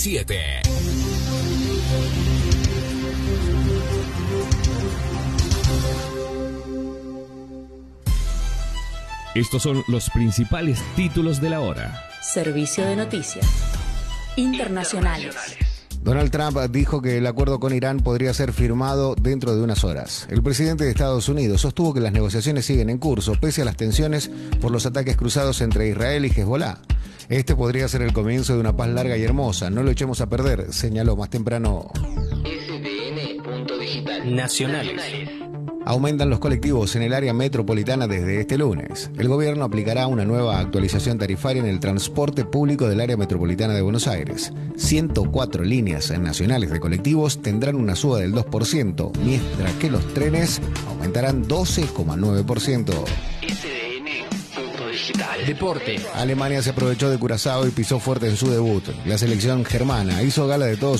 7. Estos son los principales títulos de la hora. Servicio de noticias internacionales. Donald Trump dijo que el acuerdo con Irán podría ser firmado dentro de unas horas. El presidente de Estados Unidos sostuvo que las negociaciones siguen en curso, pese a las tensiones por los ataques cruzados entre Israel y Hezbolá. Este podría ser el comienzo de una paz larga y hermosa. No lo echemos a perder, señaló más temprano. SDN.digital. Nacionales. Aumentan los colectivos en el área metropolitana desde este lunes. El gobierno aplicará una nueva actualización tarifaria en el transporte público del área metropolitana de Buenos Aires. 104 líneas nacionales de colectivos tendrán una suba del 2%, mientras que los trenes aumentarán 12,9%. Deporte. Alemania se aprovechó de Curazao y pisó fuerte en su debut. La selección germana hizo gala de todo